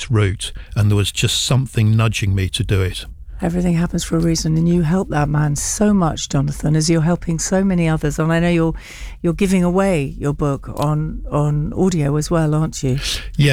this route, and there was just something nudging me to do it. Everything happens for a reason, and you help that man so much, Jonathan, as you're helping so many others. And I know you're giving away your book on audio as well, aren't you? Yeah.